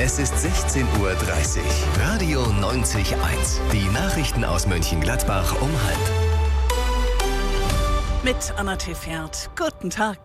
Es ist 16:30 Uhr. Radio 90.1. Die Nachrichten aus Mönchengladbach um 12:30. Mit Anna Tefert. Guten Tag.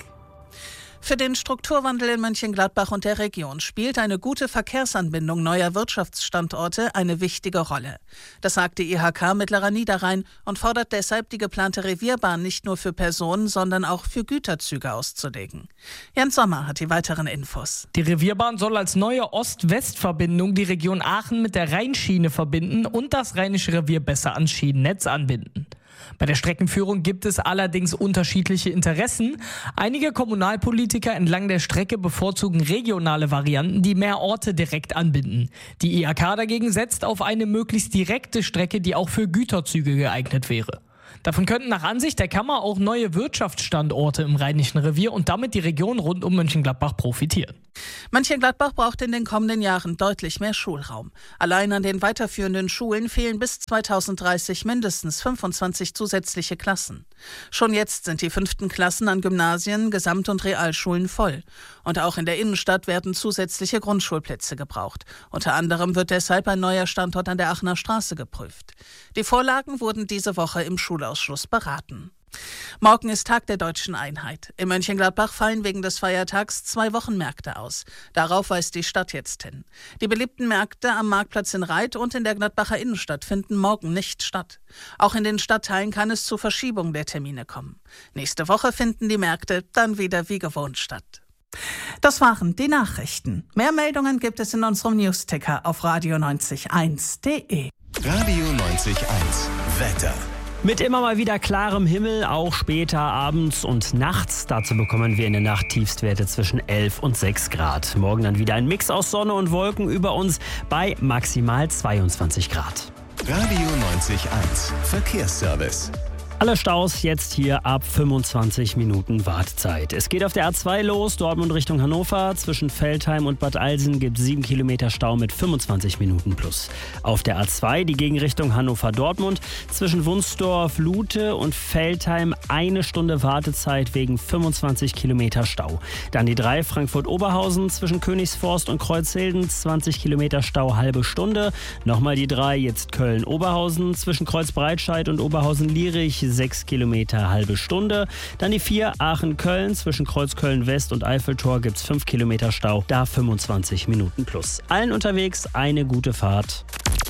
Für den Strukturwandel in Mönchengladbach und der Region spielt eine gute Verkehrsanbindung neuer Wirtschaftsstandorte eine wichtige Rolle. Das sagt die IHK Mittlerer Niederrhein und fordert deshalb, die geplante Revierbahn nicht nur für Personen, sondern auch für Güterzüge auszulegen. Jens Sommer hat die weiteren Infos. Die Revierbahn soll als neue Ost-West-Verbindung die Region Aachen mit der Rheinschiene verbinden und das Rheinische Revier besser ans Schienennetz anbinden. Bei der Streckenführung gibt es allerdings unterschiedliche Interessen. Einige Kommunalpolitiker entlang der Strecke bevorzugen regionale Varianten, die mehr Orte direkt anbinden. Die IHK dagegen setzt auf eine möglichst direkte Strecke, die auch für Güterzüge geeignet wäre. Davon könnten nach Ansicht der Kammer auch neue Wirtschaftsstandorte im Rheinischen Revier und damit die Region rund um Mönchengladbach profitieren. Mönchengladbach braucht in den kommenden Jahren deutlich mehr Schulraum. Allein an den weiterführenden Schulen fehlen bis 2030 mindestens 25 zusätzliche Klassen. Schon jetzt sind die 5. Klassen an Gymnasien, Gesamt- und Realschulen voll. Und auch in der Innenstadt werden zusätzliche Grundschulplätze gebraucht. Unter anderem wird deshalb ein neuer Standort an der Aachener Straße geprüft. Die Vorlagen wurden diese Woche im Schulausschuss beraten. Morgen ist Tag der Deutschen Einheit. In Mönchengladbach fallen wegen des Feiertags 2 Wochenmärkte aus. Darauf weist die Stadt jetzt hin. Die beliebten Märkte am Marktplatz in Reit und in der Gladbacher Innenstadt finden morgen nicht statt. Auch in den Stadtteilen kann es zu Verschiebung der Termine kommen. Nächste Woche finden die Märkte dann wieder wie gewohnt statt. Das waren die Nachrichten. Mehr Meldungen gibt es in unserem Newsticker auf radio90.1.de. Radio 90.1. Wetter. Mit immer mal wieder klarem Himmel, auch später abends und nachts. Dazu bekommen wir in der Nacht Tiefstwerte zwischen 11 und 6 Grad. Morgen dann wieder ein Mix aus Sonne und Wolken über uns bei maximal 22 Grad. Radio 90.1. Verkehrsservice. Alle Staus jetzt hier ab 25 Minuten Wartezeit. Es geht auf der A2 los, Dortmund Richtung Hannover. Zwischen Veltheim und Bad Alsen gibt es 7 Kilometer Stau mit 25 Minuten plus. Auf der A2 die Gegenrichtung Hannover-Dortmund. Zwischen Wunsdorf, Lute und Veltheim 1 Stunde Wartezeit wegen 25 Kilometer Stau. Dann die 3 Frankfurt-Oberhausen zwischen Königsforst und Kreuzhilden 20 Kilometer Stau, halbe Stunde. Nochmal die 3 jetzt Köln-Oberhausen zwischen Kreuzbreitscheid und Oberhausen-Lierich 6 Kilometer, halbe Stunde. Dann die 4 Aachen-Köln zwischen Kreuzköln-West und Eiffeltor gibt es 5 Kilometer Stau, da 25 Minuten plus. Allen unterwegs eine gute Fahrt.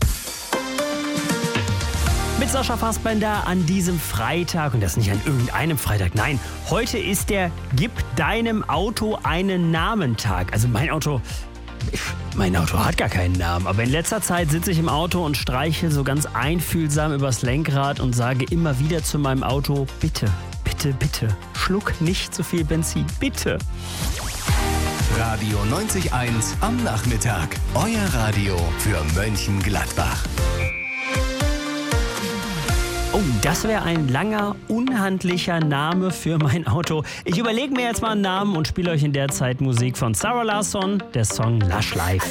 Mit Sascha Fassbender an diesem Freitag, und das nicht an irgendeinem Freitag, nein, heute ist der Gib deinem Auto einen Namen-Tag. Also mein Auto hat gar keinen Namen, aber in letzter Zeit sitze ich im Auto und streiche so ganz einfühlsam übers Lenkrad und sage immer wieder zu meinem Auto, bitte, bitte, bitte, schluck nicht so viel Benzin, bitte. Radio 90.1 am Nachmittag. Euer Radio für Mönchengladbach. Oh, das wäre ein langer, unhandlicher Name für mein Auto. Ich überlege mir jetzt mal einen Namen und spiele euch in der Zeit Musik von Sarah Larsson, der Song Lush Life.